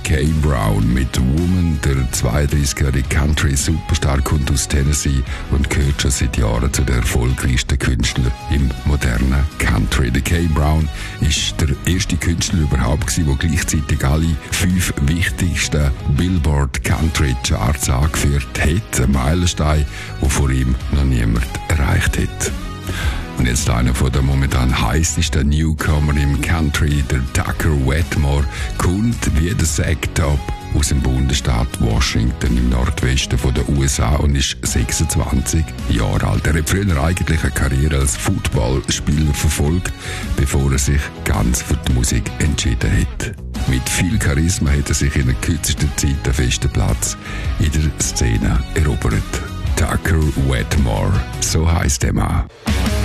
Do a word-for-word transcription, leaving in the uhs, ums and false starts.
Kay Brown mit Woman. Der zweiunddreißigjährige Country-Superstar kommt aus Tennessee und gehört schon seit Jahren zu den erfolgreichsten Künstlern im modernen Country. Der Kay Brown ist der erste Künstler überhaupt gewesen, der gleichzeitig alle fünf wichtigsten Billboard Country Charts angeführt hat. Ein Meilenstein, den vor ihm noch niemand erreicht hat. Und jetzt einer von der momentan heißesten Newcomer im Country, der Tucker Wetmore, kommt wie der Sack-Top aus dem Bundesstaat Washington im Nordwesten der U S A und ist sechsundzwanzig Jahre alt. Er hat früher eigentlich eine Karriere als Footballspieler verfolgt, bevor er sich ganz für die Musik entschieden hat. Mit viel Charisma hat er sich in der kürzesten Zeit einen festen Platz in der Szene erobert. Tucker Wetmore, so heisst der Mann.